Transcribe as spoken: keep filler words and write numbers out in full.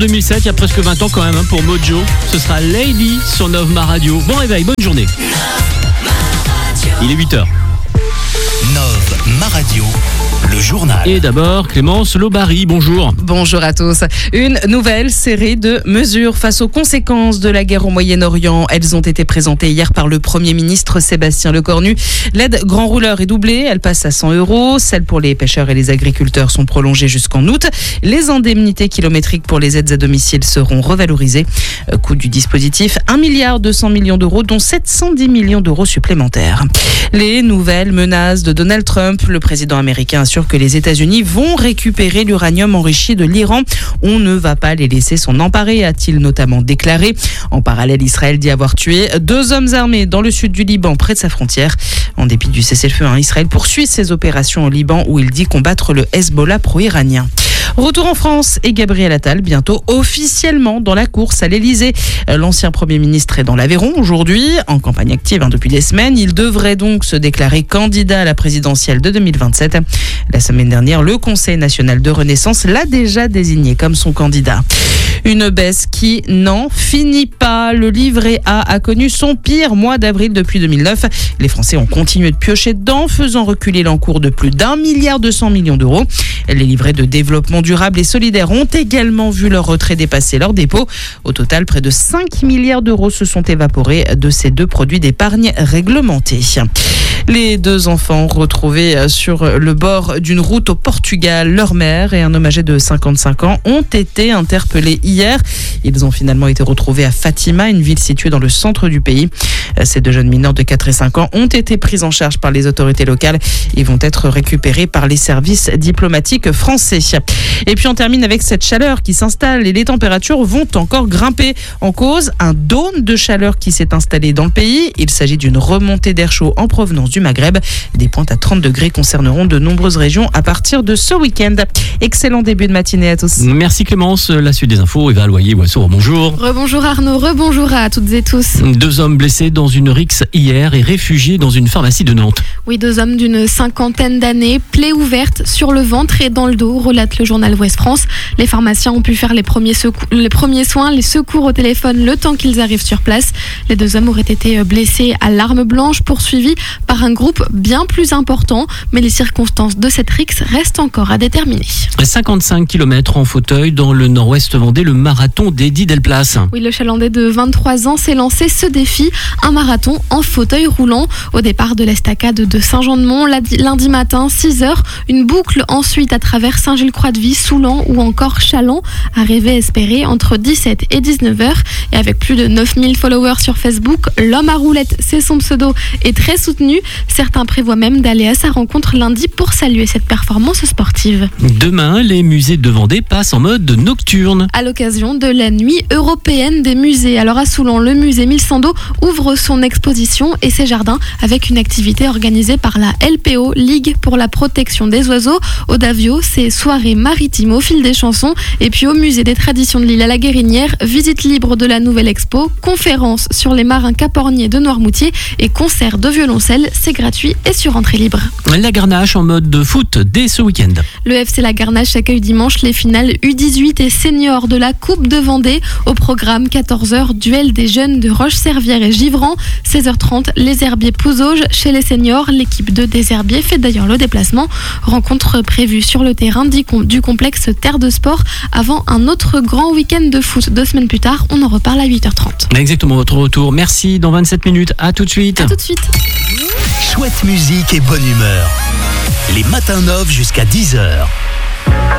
deux mille sept, il y a presque vingt ans quand même hein, pour Mojo. Ce sera Lady sur Nove Ma Radio. Bon réveil, bonne journée. Il est huit heures. Nove Ma Radio, le journal. Et d'abord, Clémence Lobary, bonjour. Bonjour à tous. Une nouvelle série de mesures face aux conséquences de la guerre au Moyen-Orient. Elles ont été présentées hier par le Premier ministre Sébastien Lecornu. L'aide grand rouleur est doublée, elle passe à cent euros. Celles pour les pêcheurs et les agriculteurs sont prolongées jusqu'en août. Les indemnités kilométriques pour les aides à domicile seront revalorisées. Coût du dispositif, un milliard deux cents millions d'euros, dont sept cent dix millions d'euros supplémentaires. Les nouvelles menaces de Donald Trump, le président américain assure que les États-Unis vont récupérer l'uranium enrichi de l'Iran. On ne va pas les laisser s'en emparer, a-t-il notamment déclaré. En parallèle, Israël dit avoir tué deux hommes armés dans le sud du Liban, près de sa frontière. En dépit du cessez-le-feu, hein, Israël poursuit ses opérations au Liban où il dit combattre le Hezbollah pro-iranien. Retour en France et Gabriel Attal bientôt officiellement dans la course à l'Elysée. L'ancien Premier ministre est dans l'Aveyron aujourd'hui, en campagne active hein, depuis des semaines. Il devrait donc se déclarer candidat à la présidentielle de deux mille vingt-sept. La semaine dernière, le Conseil national de Renaissance l'a déjà désigné comme son candidat. Une baisse qui n'en finit pas. Le livret A a connu son pire mois d'avril depuis deux mille neuf. Les Français ont continué de piocher dedans, faisant reculer l'encours de plus d'un milliard deux cents millions d'euros. Les livrets de développement durable et solidaire ont également vu leur retrait dépasser leur dépôt. Au total, près de cinq milliards d'euros se sont évaporés de ces deux produits d'épargne réglementés. Les deux enfants retrouvés sur le bord d'une route au Portugal, leur mère et un homme âgé de cinquante-cinq ans ont été interpellés hier. Ils ont finalement été retrouvés à Fatima, une ville située dans le centre du pays. Ces deux jeunes mineurs de quatre et cinq ans ont été pris en charge par les autorités locales et vont être récupérés par les services diplomatiques français. Et puis on termine avec cette chaleur qui s'installe et les températures vont encore grimper. En cause, un dôme de chaleur qui s'est installé dans le pays. Il s'agit d'une remontée d'air chaud en provenance du Maghreb. Des pointes à trente degrés concerneront de nombreuses régions à partir de ce week-end. Excellent début de matinée à tous. Merci Clémence. La suite des infos, Eva Loyer-Boisseau, bonjour. Rebonjour Arnaud, rebonjour à toutes et tous. Deux hommes blessés dans une rixe hier et réfugiés dans une pharmacie de Nantes. Oui, deux hommes d'une cinquantaine d'années, plaies ouvertes sur le ventre et dans le dos, relate le journal Ouest France. Les pharmaciens ont pu faire les premiers, secou- les premiers soins, les secours au téléphone le temps qu'ils arrivent sur place. Les deux hommes auraient été blessés à l'arme blanche, poursuivis par un groupe bien plus important, mais les circonstances de cette rixe restent encore à déterminer. cinquante-cinq kilomètres en fauteuil dans le nord-ouest Vendée, le marathon d'Eddy Delplace. Oui, le Chalandais de vingt-trois ans s'est lancé ce défi, un marathon en fauteuil roulant. Au départ de l'estacade de Saint-Jean-de-Mont, lundi matin, six heures, une boucle ensuite à travers Saint-Gilles-Croix-de-Vie, Soulan ou encore Châlons, arrivée espérée entre dix-sept et dix-neuf heures. Et avec plus de neuf mille followers sur Facebook, l'homme à roulette, c'est son pseudo, est très soutenu. Certains prévoient même d'aller à sa rencontre lundi pour saluer cette performance sportive. Demain, les musées de Vendée passent en mode nocturne. À l'occasion de la nuit européenne des musées. Alors à Soulan, le musée Mille Sando ouvre son exposition et ses jardins avec une activité organisée par la L P O, Ligue pour la protection des oiseaux. Au Davio, c'est soirée maritime au fil des chansons. Et puis au musée des traditions de l'île à la Guérinière, visite libre de la nouvelle expo, conférence sur les marins caporniers de Noirmoutier et concert de violoncelle. C'est gratuit et sur entrée libre. La Garnache en mode de foot dès ce week-end. Le F C La Garnache accueille dimanche les finales U dix-huit et seniors de la Coupe de Vendée. Au programme, quatorze heures, duel des jeunes de Roche-Servière et Givran. seize heures trente, les Herbiers Pouzauges. Chez les seniors, l'équipe de des Herbiers fait d'ailleurs le déplacement. Rencontre prévue sur le terrain du complexe Terre de Sport avant un autre grand week-end de foot. Deux semaines plus tard, on en reparle à huit heures trente. Exactement, votre retour. Merci, dans vingt-sept minutes. À tout de suite. À tout de suite. Chouette musique et bonne humeur. Les matins Nove jusqu'à dix heures.